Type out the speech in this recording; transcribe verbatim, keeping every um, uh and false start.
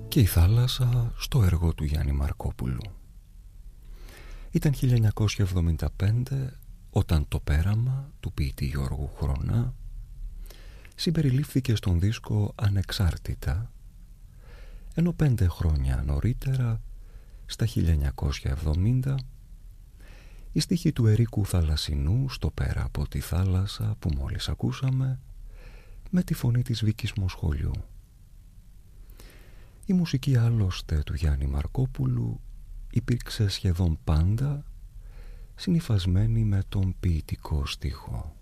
και η θάλασσα στο έργο του Γιάννη Μαρκόπουλου. Ήταν χίλια εννιακόσια εβδομήντα πέντε όταν το πέραμα του ποιητή Γιώργου Χρονά συμπεριλήφθηκε στον δίσκο Ανεξάρτητα, ενώ πέντε χρόνια νωρίτερα, στα χίλια εννιακόσια εβδομήντα, η στίχη του Ερίκου Θαλασσινού στο «Πέρα από τη θάλασσα» που μόλις ακούσαμε, με τη φωνή της Βίκης Μοσχολιού. Η μουσική άλλωστε του Γιάννη Μαρκόπουλου υπήρξε σχεδόν πάντα συνυφασμένη με τον ποιητικό στίχο.